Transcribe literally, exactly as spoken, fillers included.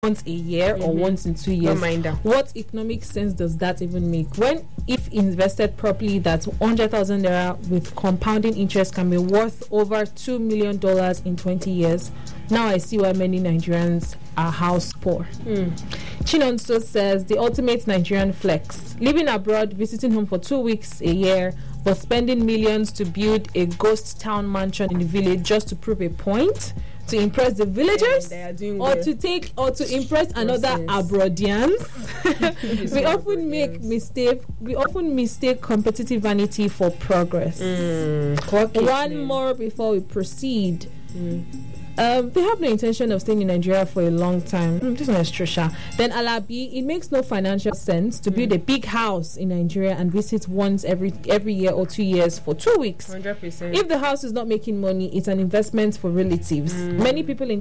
once a year mm-hmm. or once in two years. Don't mind that. What economic sense does that even make? When, if invested properly, that one hundred thousand naira with compounding interest can be worth over two million dollars in twenty years. Now I see why many Nigerians are house poor. Mm. Chinonso says the ultimate Nigerian flex: living abroad, visiting home for two weeks a year, but spending millions to build a ghost town mansion in the village just to prove a point, to impress the villagers, yeah, or well. to take or to impress another Abroadians. we often make mistake. We often mistake competitive vanity for progress. Mm. One more before we proceed. Mm. Um, they have no intention of staying in Nigeria for a long time. Mm, this one is Trisha. Then Alabi, it makes no financial sense to mm. build a big house in Nigeria and visit once every every year or two years for two weeks. one hundred percent. If the house is not making money, it's an investment for relatives. Mm. Many people in